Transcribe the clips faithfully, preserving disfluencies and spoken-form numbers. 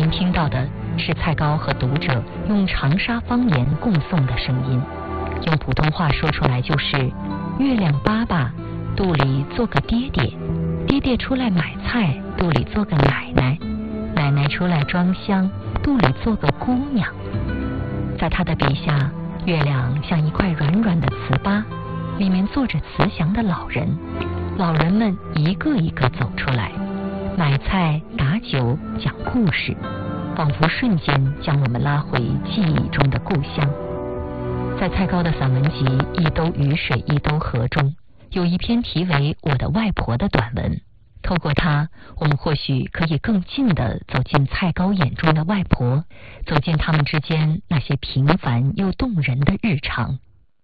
您听到的是蔡高和读者用长沙方言共诵的声音，用普通话说出来就是月亮爸爸肚里做个爹爹，爹爹出来买菜肚里做个奶奶，奶奶出来装香肚里做个姑娘。在他的笔下，月亮像一块软软的糍粑，里面坐着慈祥的老人，老人们一个一个走出来，买菜打酒讲故事，仿佛瞬间将我们拉回记忆中的故乡。在蔡高的散文集《一兜雨水一兜河》中，有一篇题为《我的外婆》的短文，透过它，我们或许可以更近地走进蔡高眼中的外婆，走进他们之间那些平凡又动人的日常。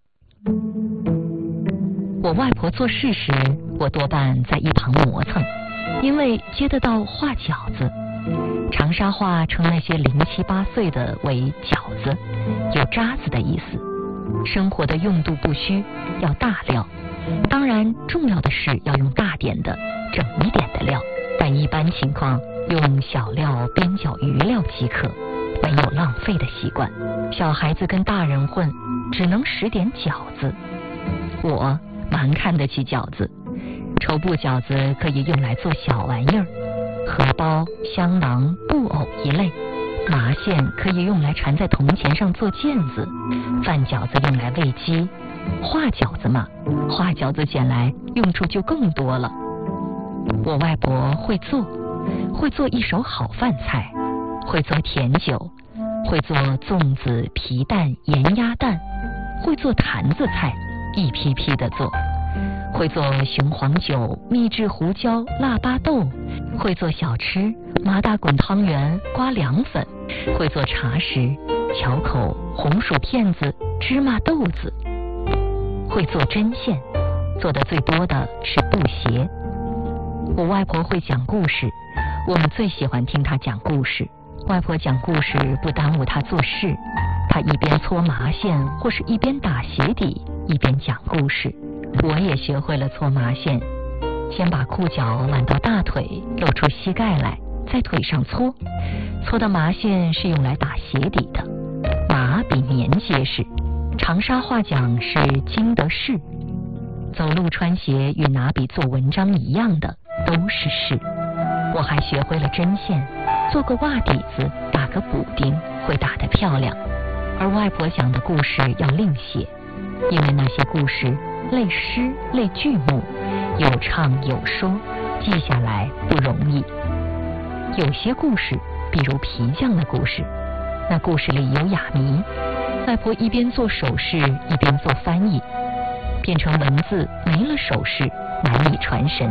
我外婆做事时，我多半在一旁磨蹭，因为接得到画饺子。长沙话称那些零七八碎的为饺子，有渣子的意思。生活的用度不虚，要大料，当然重要的是要用大点的整一点的料，但一般情况用小料边角余料即可，没有浪费的习惯。小孩子跟大人混，只能使点饺子。我蛮看得起饺子，绸布饺子可以用来做小玩意儿，荷包、香囊、布偶一类，麻线可以用来缠在铜钱上做毽子，饭饺子用来喂鸡，画饺子嘛，画饺子捡来用处就更多了。我外婆会做，会做一手好饭菜，会做甜酒，会做粽子、皮蛋、盐鸭蛋，会做坛子菜，一批批的做，会做雄黄酒、秘制胡椒、腊八豆，会做小吃、麻大滚汤圆、瓜凉粉，会做茶食、巧口、红薯片子、芝麻豆子，会做针线，做的最多的是布鞋。我外婆会讲故事，我们最喜欢听她讲故事。外婆讲故事不耽误她做事，她一边搓麻线或是一边打鞋底，一边讲故事。我也学会了搓麻线，先把裤脚挽到大腿，露出膝盖来，在腿上搓。搓的麻线是用来打鞋底的，麻比棉结实，长沙话讲是经得事。走路穿鞋与拿笔做文章一样的，都是事。我还学会了针线，做个袜底子，打个补丁，会打得漂亮。而外婆讲的故事要另写，因为那些故事类诗类剧目，有唱有说，记下来不容易。有些故事，比如皮匠的故事，那故事里有哑谜，外婆一边做手势一边做翻译，变成文字没了手势难以传神。